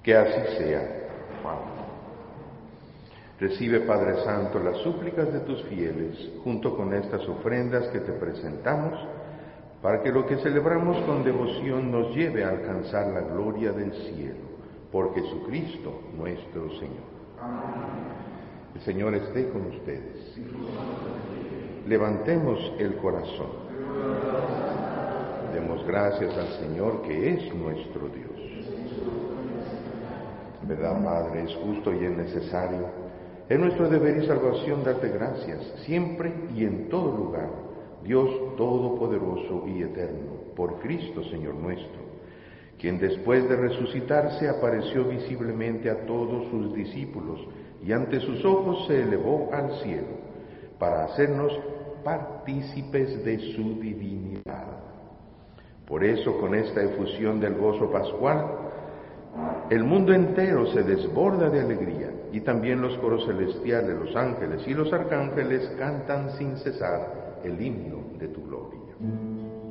Que así sea. Amén. Recibe, Padre Santo, las súplicas de tus fieles, junto con estas ofrendas que te presentamos, para que lo que celebramos con devoción nos lleve a alcanzar la gloria del cielo. Por Jesucristo nuestro Señor. Amén. El Señor esté con ustedes. Levantemos el corazón. Demos gracias al Señor, que es nuestro Dios. En verdad, Padre, es justo y es necesario, es nuestro deber y salvación darte gracias, siempre y en todo lugar, Dios Todopoderoso y Eterno, por Cristo, Señor nuestro, quien después de resucitarse apareció visiblemente a todos sus discípulos y ante sus ojos se elevó al cielo, para hacernos partícipes de su divinidad. Por eso, con esta efusión del gozo pascual, el mundo entero se desborda de alegría, y también los coros celestiales, los ángeles y los arcángeles cantan sin cesar el himno de tu gloria.